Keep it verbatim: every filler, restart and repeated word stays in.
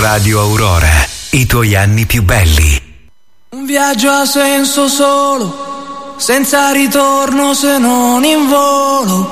Radio Aurora, i tuoi anni più belli. Un viaggio ha senso solo, senza ritorno se non in volo.